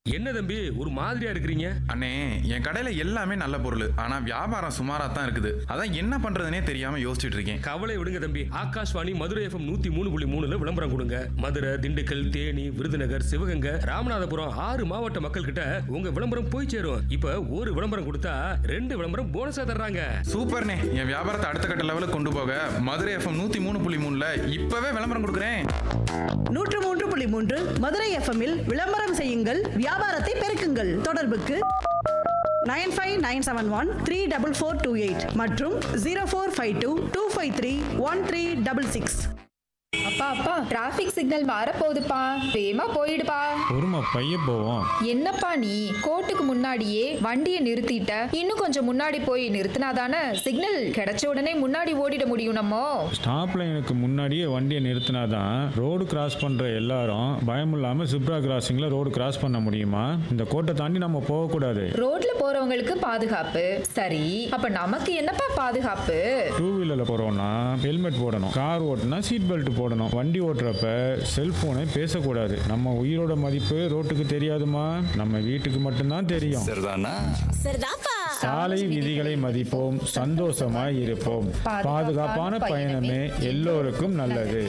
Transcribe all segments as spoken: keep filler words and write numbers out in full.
என்ன தம்பி ஒரு மாதிரியா இருக்கிறீங்க? அண்ணே, என் கடையில எல்லாமே நல்ல பொருள். ஆனா வியாபாரம் சுமாரா தான் இருக்குது. அதான் என்ன பண்றதுனே தெரியாம யோசிச்சுட்டு இருக்கேன். கவலை விடுங்க தம்பி. ஆகாஷ்வாணி மதுரை எஃப்எம் நூத்தி மூணு புள்ளி மூணுல விளம்பரம் கொடுங்க. மதுரை, திண்டுக்கல், தேனி, விருதுநகர், சிவகங்கை, ராமநாதபுரம் ஆறு மாவட்ட மக்கள் கிட்ட உங்க விளம்பரம் போய் சேரும். இப்ப ஒரு விளம்பரம் கொடுத்தா ரெண்டு விளம்பரம் போனஸா தர்றாங்க. சூப்பர்ண்ணே, என் வியாபாரத்தை அடுத்த கட்ட லெவலுக்கு கொண்டு போக மதுரை எஃப்எம் நூத்தி மூணு புள்ளி மூணுல இப்பவே விளம்பரம் கொடுக்குறேன். நூற்று மூன்று புள்ளி மூன்று மதுரை எஃப்எம்மில் விளம்பரம் செய்யுங்கள், வியாபாரத்தை பெருக்குங்கள். தொடர்புக்கு nine five nine seven one three double four two eight மற்றும் zero four five two two five three one three double six. அப்பா அப்பா டிராஃபிக் சிக்னல் மாறப்போகுதுப்பா, வேகமா போயிடுப்பா. ஒருமா பைய போவோம். என்னப்பா நீ கோர்ட்டுக்கு முன்னாடியே வண்டியை நிறுத்திட்ட, இன்னும் கொஞ்சம் முன்னாடி போய் நிறுத்தினாதானே சிக்னல் கிடைச்ச உடனே முன்னாடி ஓடிட முடியும். நம்ம ஸ்டாப் லைனுக்கு முன்னாடியே வண்டியை நிறுத்தினாதான் ரோடு கிராஸ் பண்ற எல்லாரும் பயம் இல்லாம சிப்ரா கிராசிங்ல ரோடு கிராஸ் பண்ண முடியுமா? இந்த கோட்டை தாண்டி நம்ம போக கூடாது. ரோட்ல போறவங்களுக்கு பாதுகாப்பு சரி, அப்ப நமக்கு என்னப்பா பாதுகாப்பு? டூ வீலர்ல போறோம்னா ஹெல்மெட் போடணும், கார் ஓட்டுனா சீட் பெல்ட் போடணும், வண்டி ஓட்டுறப்ப செல்போனை பேசக்கூடாது. நம்ம உயிரோட மதிப்பு ரோட்டுக்கு தெரியாதுமா, நம்ம வீட்டுக்கு மட்டும்தான் தெரியும். சாலை விதிகளை மதிப்போம், சந்தோஷமாய் இருப்போம். பாதுகாப்பான பயணமே எல்லோருக்கும் நல்லது.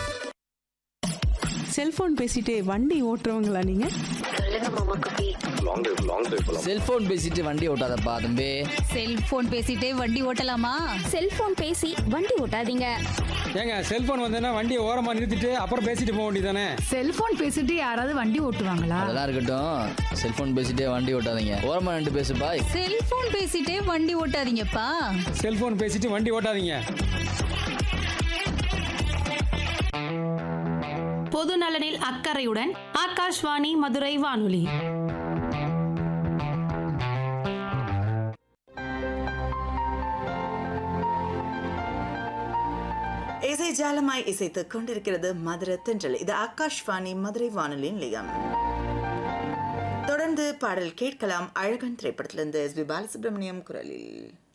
செல்போன் பேசிட்டே வண்டி ஓட்டுறவங்களா நீங்க? செல்போன் பேசிட்டு வண்டி ஓட்டாதப்பா தம்பி. செல்போன் பேசிட்டே வண்டி ஓட்டலாமா? செல்போன் பேசி வண்டி ஓட்டாதீங்க. ஏங்க செல்போன் வந்தேன்னா வண்டியை ஓரமா நிறுத்திட்டு அப்புறம் பேசிட்டு போக வேண்டியதானே? செல்போன் பேசிட்டு யாராவது வண்டி ஓட்டுவாங்களா? அதெல்லாம் இருக்கட்டும், செல்போன் பேசிட்டே வண்டி ஓட்டாதீங்க, ஓரமா நின்று பேசுப்பா. செல்போன் பேசிட்டே வண்டி ஓட்டாதீங்கப்பா. செல்போன் பேசிட்டு வண்டி ஓட்டாதீங்க. பொது நலனில் அக்கறையுடன் ஆகாஷ்வாணி மதுரை வானொலி. இசை ஜாலமாய் இசைத்துக் கொண்டிருக்கிறது மதுரை தென்றல். இது ஆகாஷ்வாணி மதுரை வானொலி நிலையம். தொடர்ந்து பாடல் கேட்கலாம். அழகன் திரைப்படத்திலிருந்து எஸ் பி பாலசுப்ரமணியம் குரலில்.